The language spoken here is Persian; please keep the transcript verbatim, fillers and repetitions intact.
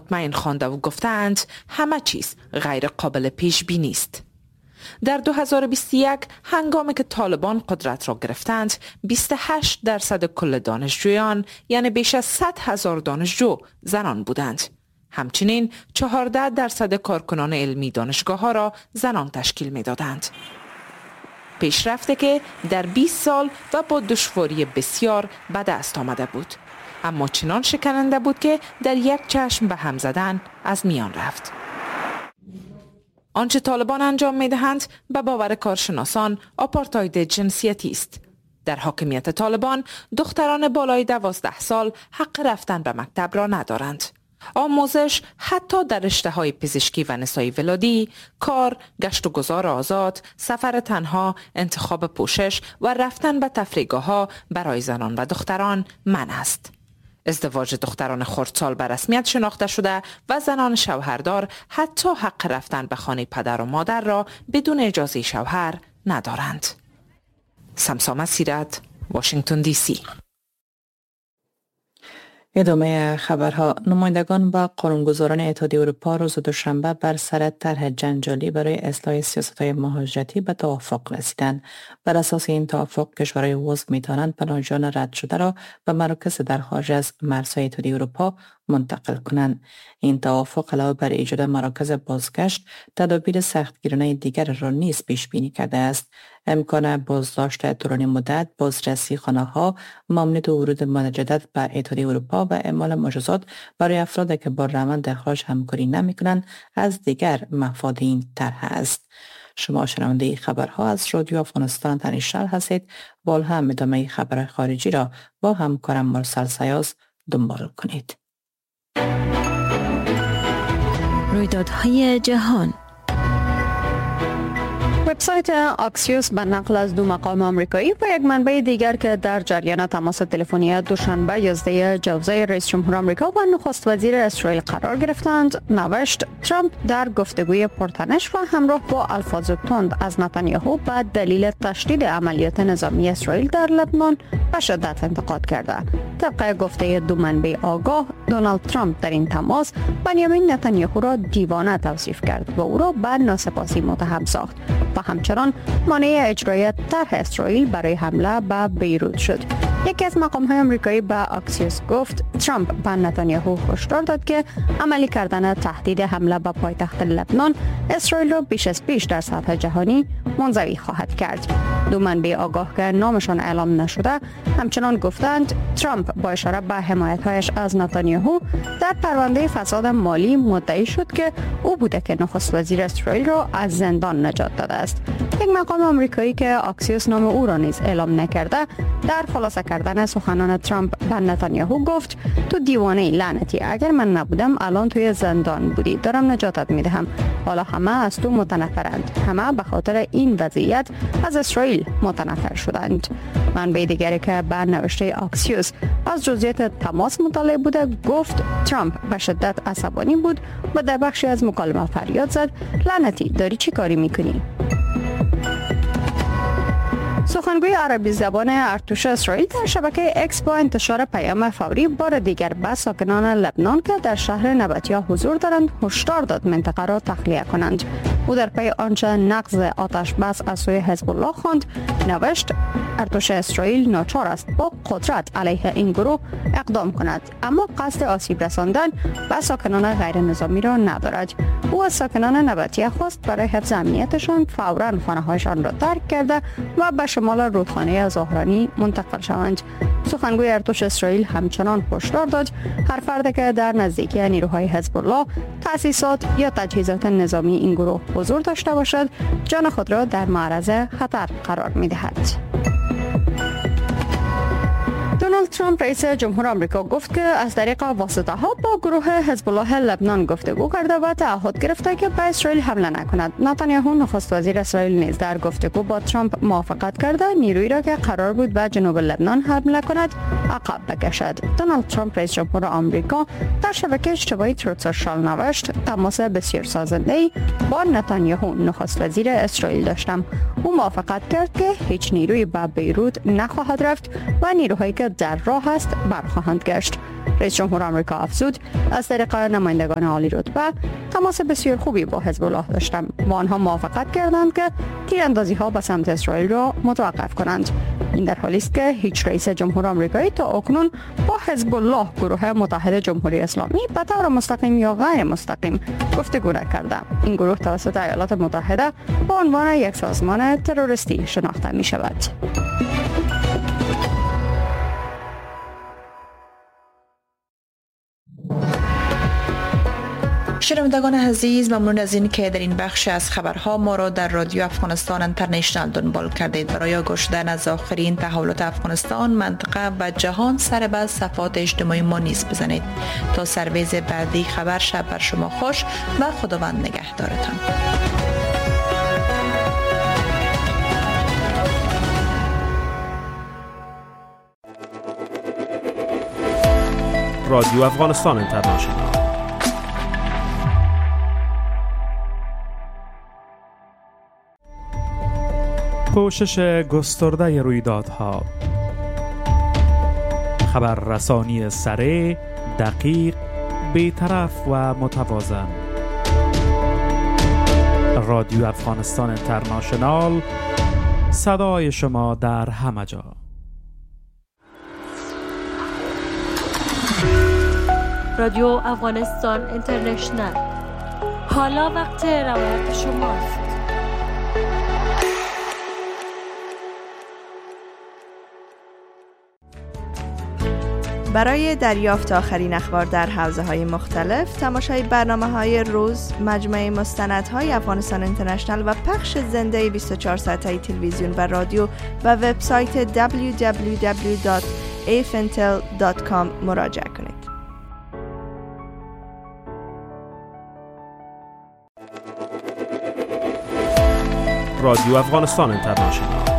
مطمئن خوانده و گفتند همه چیز غیر قابل پیش بینی است. در دو هزار و بیست و یک هنگامی که طالبان قدرت را گرفتند، بیست و هشت درصد کل دانشجویان یعنی بیش از صد هزار دانشجو زنان بودند. همچنین چهارده درصد کارکنان علمی دانشگاه ها را زنان تشکیل می دادند. پیشرفته که در بیست سال و با دشواری بسیار به دست آمده بود، اما چنان شکننده بود که در یک چشم به هم زدن از میان رفت. آنچه طالبان انجام می دهند به باور کارشناسان آپارتاید جنسیتی است. در حاکمیت طالبان دختران بالای دوازده سال حق رفتن به مکتب را ندارند. آموزش حتی در رشته‌های پزشکی و نسایی ولادی، کار، گشت و گذار آزاد، سفر تنها، انتخاب پوشش و رفتن به تفریحگاه‌ها برای زنان و دختران منع است. ازدواج دختران خردسال به رسمیت شناخته شده و زنان شوهردار حتی حق رفتن به خانه پدر و مادر را بدون اجازه شوهر ندارند. سمسامه سیرت، واشنگتن دی سی. ادامه خبرها. نمایندگان و قانونگذاران اتحادیه اروپا روز دوشنبه بر سر طرح جنجالی برای اصلاح سیاست‌های مهاجرتی به توافق رسیدند. بر اساس این توافق کشورهای عضو می‌توانند پناهجویان رد شده را به مراکز در خارج از مرزهای اتحادیه اروپا منتقل کنند. این توافق علاوه بر ایجاد مراکز بازگشت، تدابیر سختگیرانه دیگر را نیز پیش بینی کرده است. امکان بازداشت طولانی مدت، بازرسی خانه‌ها، ممنوعیت ورود مجدد به اتحادیه اروپا و اعمال مجازات برای افرادی که با روند اخراج همکاری نمی‌کنند از دیگر مفاد این طرح است. شما شنونده خبرها از رادیو افغانستان تنیشال هستید. با هم ادامه خبر خارجی را با همکارم مرسل سیاز دنبال کنید. رویدادهای جهان. وبسایت آکسیوس به نقل از دو مقام آمریکایی و یک منبع دیگر که در جریان تماس تلفنی دوشنبه یازده جوزای رئیس جمهور آمریکا و نخست وزیر اسرائیل قرار گرفتند نوشت ترامپ در گفتگوی پرتنش و همراه با الفاظ تند از نتانیاهو به دلیل تشدید عملیات نظامی اسرائیل در لبنان به شدت انتقاد کرده. طبق گفته دو منبع آگاه، دونالد ترامپ در این تماس بنیامین نتانیاهو را دیوانه توصیف کرد و او را به ناسپاسی متهم ساخت و همچنان مانع اجرای طرح اسرائیل برای حمله به بیروت شد. یکی از مقام‌های آمریکایی به آکسیوس گفت ترامپ به نتانیاهو هشدار داد که عملی کردن تهدید حمله به پایتخت لبنان اسرائیل را بیش از پیش در سطح جهانی منزوی خواهد کرد. دو منبع آگاه که نامشان اعلام نشده همچنان گفتند ترامپ با اشاره به حمایت‌هایش از نتانیاهو در پرونده فساد مالی مدعی شد که او بوده که نخست وزیر اسرائیل را از زندان نجات داده است. یک مقام آمریکایی که آکسیوس نام او را نیز اعلام نکرده در خلاصه کردن سخنان ترامپ به نتانیاهو گفت تو دیوانه لعنتی، اگر من نبودم الان توی زندان بودی، دارم نجاتت میدهم. حالا همه از تو متنفرند، همه به خاطر این وضعیت از اسرائیل متنفر شدند. منبع دیگری که به نوشته آکسیوس از جزئیات تماس مطلع بوده گفت ترامپ به شدت عصبانی بود و در بخشی از مکالمه فریاد زد لعنتی داری چی کاری میکنی؟ سخنگوی عربی زبان ارتش اسرائیل در شبکه اکس با انتشار پیام فوری بار دیگر به ساکنان لبنان که در شهر نبطیه حضور دارند هشدار داد منطقه را تخلیه کنند. او در پی آنچه نقض آتش بس از سوی حزب الله خواند نوشت ارتش اسرائیل ناچار است با قدرت علیه این گروه اقدام کند، اما قصد آسیب رساندن به ساکنان غیر نظامی را ندارد. او از ساکنان نبطیه خواست برای حفظ امنیتشان فوراً خانه‌هایشان را ترک کرده و به شمال رودخانه زهرانی منتقل شوند. سخنگوی ارتش اسرائیل همچنان هشدار داد هر فردی که در نزدیکی نیروهای حزب الله، تأسیسات یا تجهیزات نظامی این گروه حضور داشته باشد جان خود را در معرض خطر قرار می‌دهد. دونالد ترامپ رئیس جمهور آمریکا گفت که از طریق واسطه ها با گروه حزب الله لبنان گفتگو کرده و تعهد گرفته که به اسرائیل حمله نکند. نتانیاهو نخست وزیر اسرائیل نیز در گفتگو با ترامپ موافقت کرده نیرویی را که قرار بود به جنوب لبنان حمله کند عقب بکشد. دونالد ترامپ رئیس جمهور آمریکا در شبکه اجتماعی تروت سوشال نوشت تماس بسیار سازنده‌ای با نتانیاهو نخست وزیر اسرائیل داشتم. او موافقت کرد که هیچ نیرویی به بیروت نخواهد رفت و نیروهایی که در راه است برخواهند گشت. رئیس جمهور آمریکا افزود از طریق نمایندگان عالی رتبه تماس بسیار خوبی با حزب الله داشتم و آنها موافقت کردند که تیراندازی ها به سمت اسرائیل را متوقف کنند. این در حالی است که هیچ رئیس جمهور آمریکایی تا اکنون با حزب الله گروه متحد جمهوری اسلامی به طور مستقیم یا غیر مستقیم گفتگو نکرده. این گروه توسط ایالات متحده با عنوان یک سازمان تروریستی شناخته می شود. شنوندگان عزیز، ممنون از این که در این بخش از خبرها ما را در رادیو افغانستان اینترنشنال دنبال کردید. برای گوش دادن از آخرین تحولات افغانستان، منطقه و جهان سر به صفحات اجتماعی ما نیز بزنید. تا سرویز بعدی خبر، شب بر شما خوش و خداوند نگهدارتان. رادیو افغانستان اینترنشنال. پوشش گسترده رویدادها، خبررسانی سریع، دقیق، بی‌طرف و متوازن. رادیو افغانستان اینترنشنال، صدای شما در همه جا. رادیو افغانستان اینترنشنال، حالا وقت روایت شماست. برای دریافت آخرین اخبار در حوزه‌های مختلف، تماشای برنامه‌های روز، مجموعه مستندهای افغانستان اینترنشنال و پخش زنده بیست و چهار ساعته تلویزیون و رادیو و وبسایت دبلیو دبلیو دبلیو دات ای اف ان تی ال دات کام مراجعه کنید. رادیو افغانستان اینترنشنال